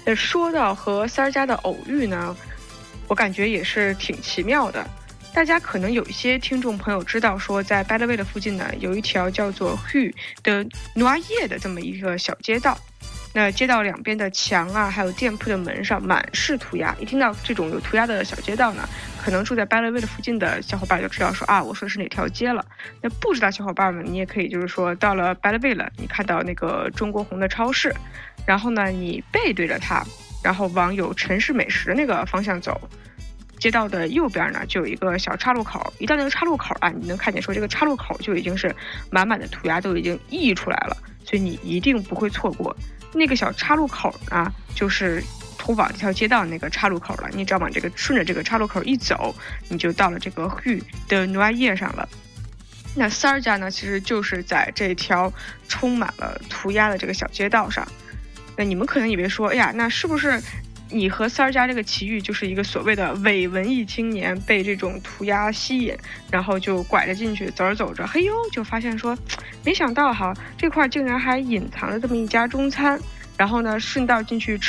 那说到和三儿家的偶遇呢，我感觉也是挺奇妙的。大家可能有一些听众朋友知道说，在 Belleville 的附近呢，有一条叫做 Rue de Noailles 的这么一个小街道。那街道两边的墙啊，还有店铺的门上满是涂鸦。一听到这种有涂鸦的小街道呢，可能住在 Belleville 附近的小伙伴就知道说啊，我说的是哪条街了。那不知道小伙伴们，你也可以就是说，到了 Belleville，你看到那个中国红的超市，然后呢，你背对着它，然后往有城市美食的那个方向走。街道的右边呢，就有一个小岔路口。一到那个岔路口啊，你能看见说这个岔路口就已经是满满的涂鸦，都已经溢出来了，所以你一定不会错过。那个小岔路口呢，就是通往这条街道那个岔路口了。你只要往这个顺着这个岔路口一走，你就到了这个 Rue de Noailles 上了。那三儿家呢，其实就是在这条充满了涂鸦的这个小街道上。那你们可能以为说，哎呀，那是不是你和三儿家这个奇遇就是一个所谓的伪文艺青年被这种涂鸦吸引，然后就拐着进去，走着走着，嘿呦，就发现说，没想到哈，这块竟然还隐藏着这么一家中餐，然后呢，顺道进去吃